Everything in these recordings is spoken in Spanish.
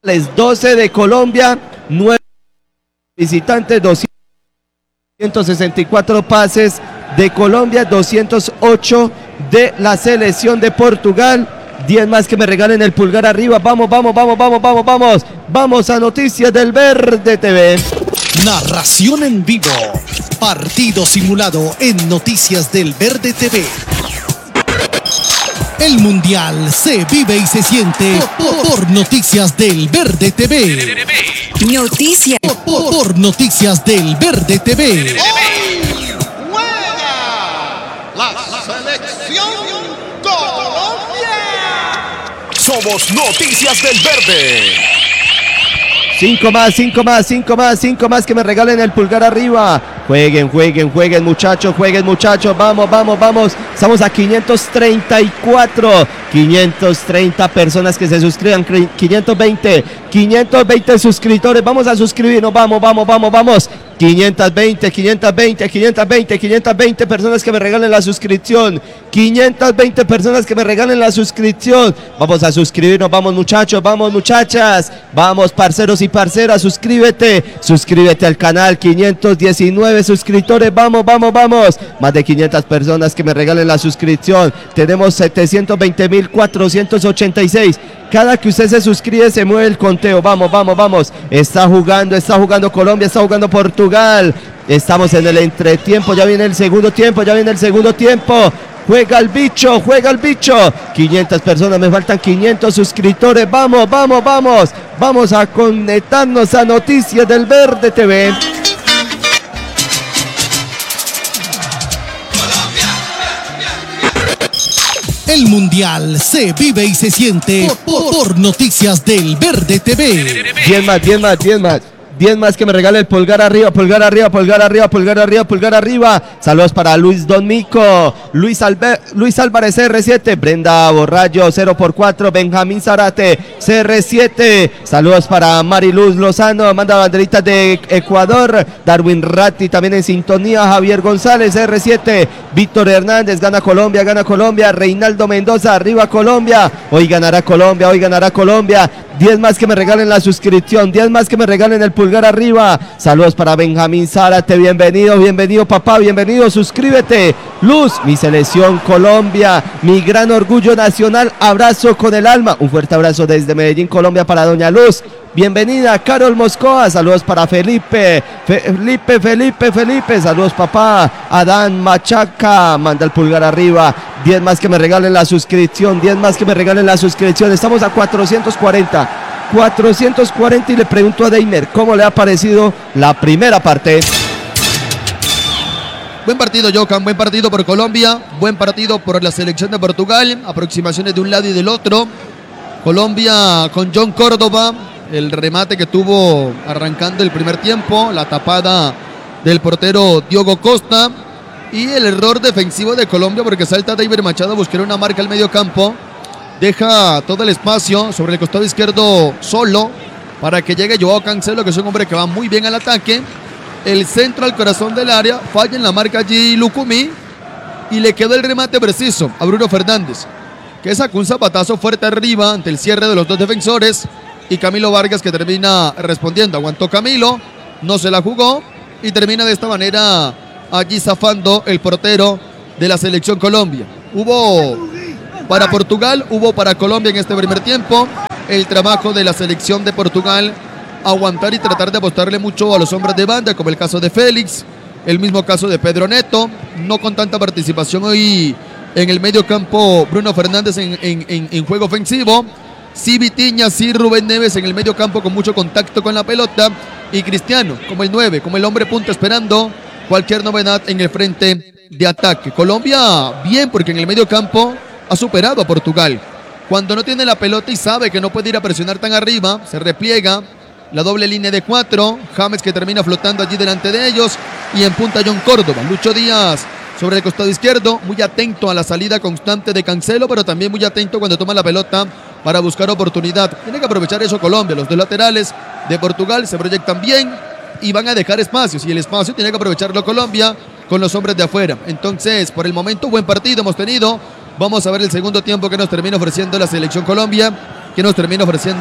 12 de Colombia, 9 visitantes, 264 pases de Colombia, 208 de la selección de Portugal. 10 más que me regalen el pulgar arriba. Vamos, vamos, vamos, vamos, vamos, vamos. Vamos a Noticias del Verde TV. Narración en vivo. Partido simulado en Noticias del Verde TV. El Mundial se vive y se siente por Noticias del Verde TV. Noticias. Por Noticias del Verde TV. Hoy juega la selección Colombia. Somos Noticias del Verde. 5 más, 5 más, 5 más, 5 más que me regalen el pulgar arriba. Jueguen, jueguen, jueguen muchachos, jueguen muchachos. Vamos, vamos, vamos. Estamos a 534. 530 personas que se suscriban. 520 suscriptores. Vamos a suscribirnos. Vamos, vamos, vamos, vamos. 520 personas que me regalen la suscripción. 520 personas que me regalen la suscripción. Vamos a suscribirnos, vamos muchachos, vamos muchachas. Vamos parceros y parceras, suscríbete al canal. 519 suscriptores, vamos, vamos, vamos. Más de 500 personas que me regalen la suscripción. Tenemos 720.486. Cada que usted se suscribe se mueve el conteo. Vamos, vamos, vamos. Está jugando Colombia, está jugando Portugal. Estamos en el entretiempo, ya viene el segundo tiempo, Juega el bicho, juega el bicho. 500 personas, me faltan 500 suscriptores. Vamos, vamos, vamos. Vamos a conectarnos a Noticias del Verde TV. El Mundial se vive y se siente por Noticias del Verde TV. 10 más, 10 más, 10 más. 10 más que me regale el pulgar arriba, pulgar arriba, pulgar arriba, pulgar arriba, pulgar arriba. Saludos para Luis Don Mico, Luis Álvarez CR7, Brenda Borrallo 0x4, Benjamín Zarate CR7. Saludos para Mariluz Lozano, manda banderitas de Ecuador. Darwin Ratti también en sintonía. Javier González CR7, Víctor Hernández, gana Colombia. Reinaldo Mendoza, arriba Colombia. Hoy ganará Colombia, hoy ganará Colombia. 10 más que me regalen la suscripción, 10 más que me regalen el pulgar arriba. Saludos para Benjamín Zárate, bienvenido papá, bienvenido, suscríbete. Luz, mi selección Colombia, mi gran orgullo nacional, abrazo con el alma. Un fuerte abrazo desde Medellín, Colombia para doña Luz. Bienvenida Carol Moscoa, saludos para Felipe, saludos papá. Adán Machaca, manda el pulgar arriba. 10 más que me regalen la suscripción, 10 más que me regalen la suscripción. Estamos a 440 y le pregunto a Deiner, ¿cómo le ha parecido la primera parte? Buen partido, Johan, buen partido por Colombia, buen partido por la selección de Portugal, aproximaciones de un lado y del otro. Colombia con John Córdoba, el remate que tuvo arrancando el primer tiempo, la tapada del portero Diogo Costa y el error defensivo de Colombia porque salta David Machado a buscar una marca al medio campo, deja todo el espacio sobre el costado izquierdo solo para que llegue Joao Cancelo, que es un hombre que va muy bien al ataque. El centro al corazón del área, falla en la marca allí Lucumí y le quedó el remate preciso a Bruno Fernández, que sacó un zapatazo fuerte arriba ante el cierre de los dos defensores, y Camilo Vargas que termina respondiendo. Aguantó Camilo, no se la jugó y termina de esta manera allí zafando el portero de la selección Colombia. Hubo para Portugal, hubo para Colombia en este primer tiempo. El trabajo de la selección de Portugal, aguantar y tratar de apostarle mucho a los hombres de banda, como el caso de Félix, el mismo caso de Pedro Neto, no con tanta participación hoy en el medio campo Bruno Fernández en juego ofensivo. Sí Vitinha, sí Rubén Neves en el medio campo con mucho contacto con la pelota, y Cristiano como el 9, como el hombre punta esperando cualquier novedad en el frente de ataque. Colombia bien, porque en el medio campo ha superado a Portugal. Cuando no tiene la pelota y sabe que no puede ir a presionar tan arriba, se repliega la doble línea de 4, James que termina flotando allí delante de ellos, y en punta John Córdoba. Lucho Díaz sobre el costado izquierdo, muy atento a la salida constante de Cancelo, pero también muy atento cuando toma la pelota para buscar oportunidad. Tiene que aprovechar eso Colombia. Los dos laterales de Portugal se proyectan bien y van a dejar espacios, y el espacio tiene que aprovecharlo Colombia con los hombres de afuera. Entonces, por el momento, buen partido hemos tenido. Vamos a ver el segundo tiempo que nos termina ofreciendo la selección Colombia, que nos termina ofreciendo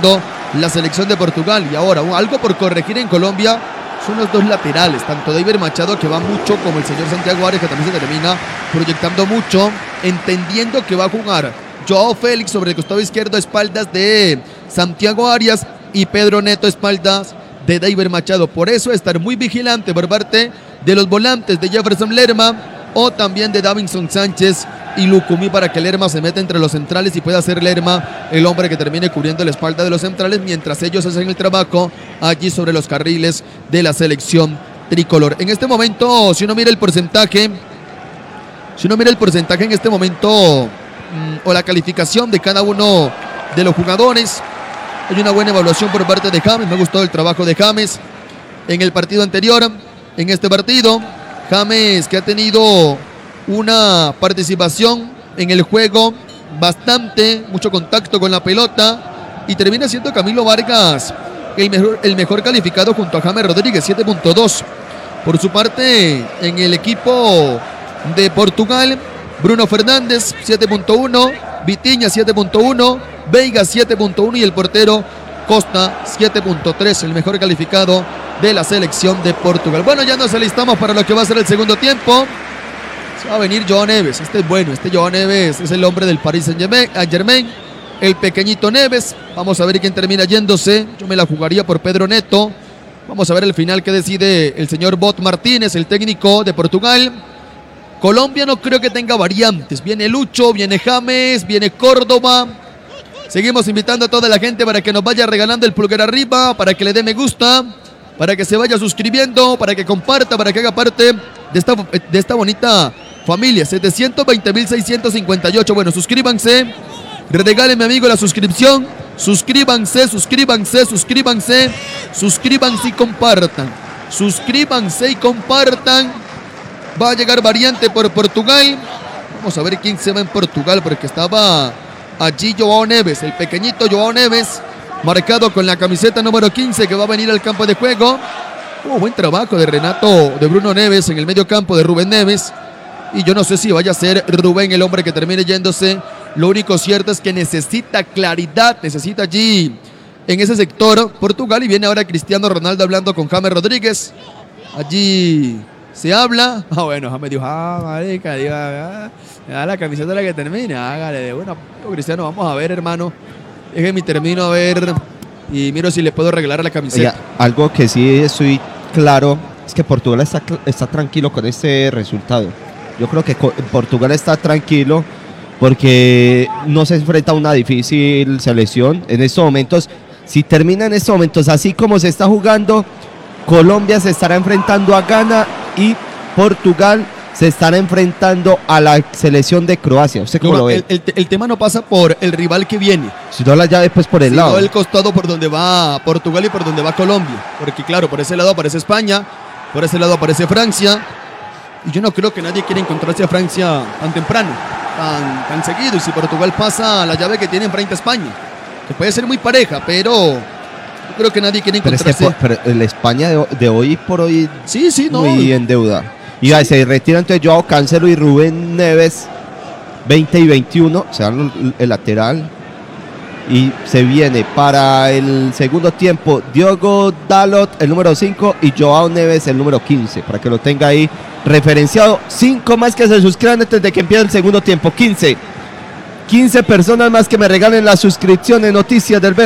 la selección de Portugal. Y ahora, algo por corregir en Colombia son los dos laterales, tanto David Machado, que va mucho, como el señor Santiago Arias, que también se termina proyectando mucho, entendiendo que va a jugar Joao Félix sobre el costado izquierdo a espaldas de Santiago Arias y Pedro Neto a espaldas de David Machado. Por eso estar muy vigilante por parte de los volantes de Jefferson Lerma o también de Davinson Sánchez y Lucumí, para que Lerma se meta entre los centrales y pueda ser Lerma el hombre que termine cubriendo la espalda de los centrales, mientras ellos hacen el trabajo allí sobre los carriles de la selección tricolor. En este momento, si uno mira el porcentaje en este momento, o la calificación de cada uno de los jugadores, hay una buena evaluación por parte de James. Me ha gustado el trabajo de James en el partido anterior. En este partido, James, que ha tenido una participación en el juego mucho contacto con la pelota, y termina siendo Camilo Vargas el mejor calificado junto a James Rodríguez, 7.2. Por su parte, en el equipo de Portugal, Bruno Fernández, 7.1, Vitinha, 7.1, Veiga, 7.1 y el portero Costa, 7.3, el mejor calificado de la selección de Portugal. Bueno, ya nos alistamos para lo que va a ser el segundo tiempo. Se va a venir Joao Neves. Este es bueno, Joao Neves es el hombre del Paris Saint-Germain, el pequeñito Neves. Vamos a ver quién termina yéndose. Yo me la jugaría por Pedro Neto. Vamos a ver el final que decide el señor Bot Martínez, el técnico de Portugal. Colombia no creo que tenga variantes. Viene Lucho, viene James, viene Córdoba. Seguimos invitando a toda la gente para que nos vaya regalando el pulgar arriba, para que le dé me gusta, para que se vaya suscribiendo, para que comparta, para que haga parte de esta bonita familia. 720.658. Bueno, suscríbanse, regálenme, amigo, la suscripción. Suscríbanse y compartan. Suscríbanse y compartan. Va a llegar variante por Portugal. Vamos a ver quién se va en Portugal, porque estaba allí Joao Neves, el pequeñito Joao Neves, marcado con la camiseta número 15, que va a venir al campo de juego. Buen trabajo de Bruno Neves en el medio campo de Rubén Neves. Y yo no sé si vaya a ser Rubén el hombre que termine yéndose. Lo único cierto es que necesita claridad, necesita allí en ese sector Portugal. Y viene ahora Cristiano Ronaldo hablando con James Rodríguez. Allí se habla. Bueno, James dijo, marica, me da la camiseta la que termine. Hágale de bueno, Cristiano, vamos a ver, hermano. Déjeme termino a ver y miro si le puedo regalar la camiseta. Oiga, algo que sí estoy claro es que Portugal está tranquilo con este resultado. Yo creo que Portugal está tranquilo porque no se enfrenta a una difícil selección en estos momentos. Si termina en estos momentos así como se está jugando, Colombia se estará enfrentando a Ghana y Portugal se estará enfrentando a la selección de Croacia. ¿Usted cómo lo ve? El tema no pasa por el rival que viene, sino la llave pues por el lado. el costado por donde va Portugal y por donde va Colombia. Porque claro, por ese lado aparece España, por ese lado aparece Francia. Y yo no creo que nadie quiera encontrarse a Francia tan temprano, tan seguido. Y si Portugal pasa la llave que tiene frente a España, que puede ser muy pareja, pero yo creo que nadie quiere encontrarse. Pero la España de hoy por hoy no. Muy en deuda. Y se retiran entonces Joao Cancelo y Rubén Neves, 20 y 21, se dan el lateral. Y se viene para el segundo tiempo Diogo Dalot, el número 5, y Joao Neves, el número 15, para que lo tenga ahí referenciado. 5 más que se suscriban antes de que empiece el segundo tiempo. 15 personas más que me regalen la suscripción en Noticias del Verde.